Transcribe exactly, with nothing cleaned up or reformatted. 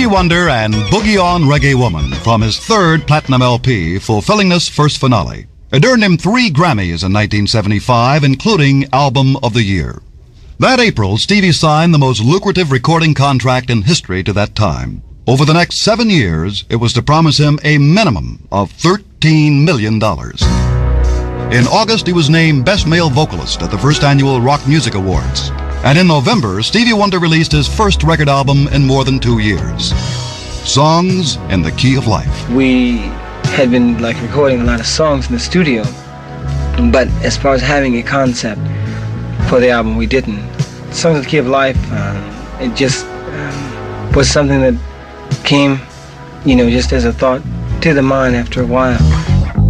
Stevie Wonder and Boogie On Reggae Woman from his third platinum L P, fulfilling this first finale. It earned him three Grammys in nineteen seventy-five, including Album of the Year. That April, Stevie signed the most lucrative recording contract in history to that time. Over the next seven years, it was to promise him a minimum of thirteen million dollars. In August, he was named Best Male Vocalist at the first annual Rock Music Awards. And in November, Stevie Wonder released his first record album in more than two years. Songs in the Key of Life. We had been like recording a lot of songs in the studio, but as far as having a concept for the album, we didn't. Songs in the Key of Life, um, it just um, was something that came, you know, just as a thought to the mind after a while.